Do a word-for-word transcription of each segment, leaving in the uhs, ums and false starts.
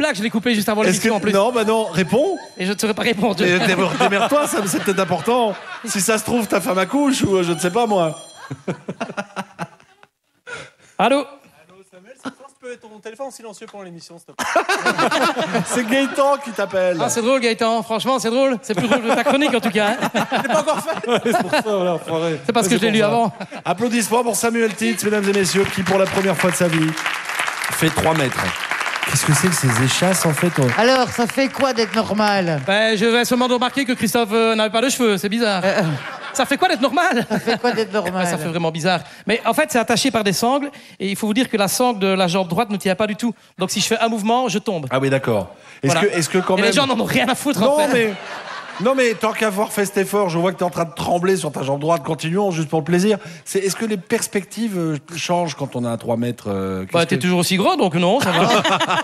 blague, je l'ai coupée juste avant l'émission en plus. Non, bah non, réponds. Et je ne saurais pas répondre. Et démerde-toi, ça, c'est peut-être important. Si ça se trouve, ta femme accouche ou je ne sais pas moi. Allô? Ton téléphone en silencieux pendant l'émission, s'il te plaît. C'est Gaëtan qui t'appelle. Ah, c'est drôle, Gaëtan. Franchement, c'est drôle. C'est plus drôle que ta chronique, en tout cas. Hein. Je l'ai pas encore fait. Ouais, c'est pour ça, voilà, enfoiré. C'est parce que je l'ai lu avant. Applaudissements pour Samuel Titz, mesdames et messieurs, qui, pour la première fois de sa vie, fait trois mètres. Qu'est-ce que c'est que ces échasses, en fait? Alors, ça fait quoi d'être normal? Ben, je vais seulement remarquer que Christophe euh, n'avait pas de cheveux. C'est bizarre. Euh, Ça fait quoi d'être normal? Ça fait quoi d'être normal? Ça fait vraiment bizarre. Mais en fait, c'est attaché par des sangles. Et il faut vous dire que la sangle de la jambe droite ne tient pas du tout. Donc si je fais un mouvement, je tombe. Ah oui, d'accord. Est-ce Voilà. que, est-ce que quand Et même... les gens n'en ont rien à foutre, Non, en fait. mais... Non, mais tant qu'avoir fait cet effort, je vois que tu es en train de trembler sur ta jambe droite. Continuons, juste pour le plaisir. C'est, est-ce que les perspectives euh, changent quand on a un trois mètres euh, Bah, qu'est-ce t'es que- toujours aussi gros, donc non, ça va.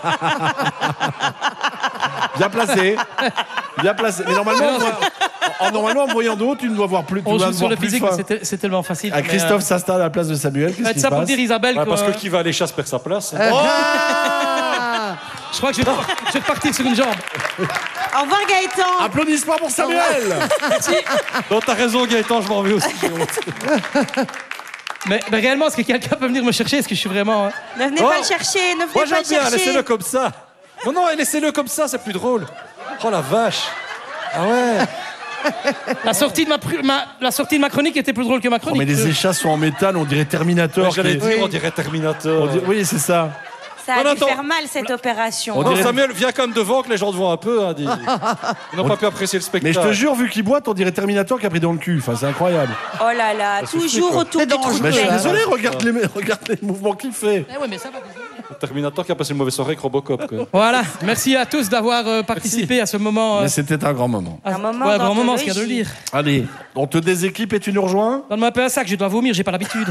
Bien placé. Bien placé. Mais normalement, moi, en, normalement, en me voyant d'eau, tu ne dois voir plus. Tu On dois joue me sur voir le plus physique, fin. mais c'est tel- c'est tellement facile. Ah, mais, Christophe euh, s'installe à la place de Samuel. Qu'est-ce faites qui ça se pour passe dire Isabelle Ouais, que, parce que euh, qui va à l'échasse perd sa place. hein. Euh, Oh ah je crois que je vais, je vais partir sur une jambe. Au revoir Gaëtan. Applaudissements pour Samuel. Non, t'as raison, Gaëtan, je m'en vais aussi. Mais, mais réellement, est-ce que quelqu'un peut venir me chercher? Est-ce que je suis vraiment... hein? Ne venez Oh. pas le chercher, ne venez Moi, pas j'aime le bien, chercher. laissez-le comme ça. Non, non, laissez-le comme ça, c'est plus drôle. Oh la vache. Ah ouais. La sortie, de ma, pr- ma- la sortie de ma chronique était plus drôle que ma Oh, chronique. mais les Euh, échasses sont en métal, on dirait Terminator. Ouais, J'allais qui- dire, on dirait Terminator. on dirait- Oui, c'est ça. Ça a Non, dû attends. faire mal cette opération. On Non, dirait- Samuel, viens quand même devant que les gens te voient un peu. Hein, dis. Ils n'ont pas pu apprécier le Mais spectacle. je te jure, vu qu'il boite, on dirait Terminator qui a pris dans le cul. Enfin, c'est incroyable. Oh là là, suffit, toujours quoi. autour C'est du trou dangereux. de Mais je suis bain. désolé, regarde les, regarde les mouvements qu'il fait. eh ouais, mais ça va, désolé. Terminator qui a passé une mauvaise soirée avec Robocop. Quoi. Voilà, merci à tous d'avoir euh, participé à ce moment. euh, Mais c'était un grand moment. à- Un moment ouais, grand moment, c'est le cas de le d'anthologie. dire. Allez, on te déséquipe et tu nous rejoins? Donne-moi un peu un sac, je dois vomir, j'ai pas l'habitude.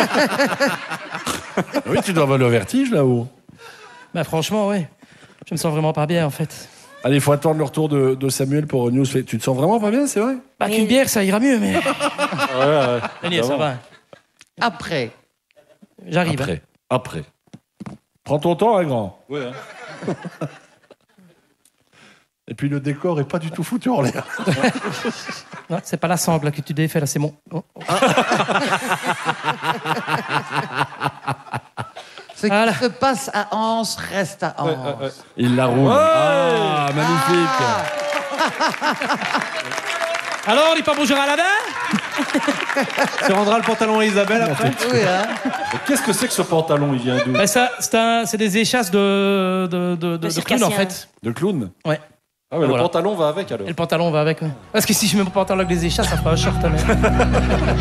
Oui, tu dois avoir le vertige là-haut. Bah franchement, ouais. Je me sens vraiment pas bien, en fait. Allez, il faut attendre le retour de, de Samuel pour News. Tu te sens vraiment pas bien, c'est vrai? Bah, Mais- qu'une bière, ça ira mieux, mais... Ouais, ouais. Daniel, ça va. Après. J'arrive. hein. Après. Après. Prends ton temps, hein, grand. Ouais, hein. Et puis le décor est pas du tout foutu en l'air. Non, c'est pas la sangle là, que tu défais, là, c'est mon... Oh, oh. Ce Voilà. qui se passe à Anse reste à Anse. Ouais, ouais, ouais. Il la roule. Ouais. Ah, magnifique. Alors, on dit pas bonjour à Aladdin? Tu rendras le pantalon à Isabelle après. Oui, hein. Mais qu'est-ce que c'est que ce pantalon? Il vient d'où? Bah, ça, c'est un- c'est des échasses de, de, de, de, de clown, en circassien. fait. De clown. Ouais. Ah ouais, le Voilà. pantalon va avec alors. Et le pantalon va avec, ouais. Parce que si je mets mon pantalon avec des échasses, ça fera un short, hein, mais...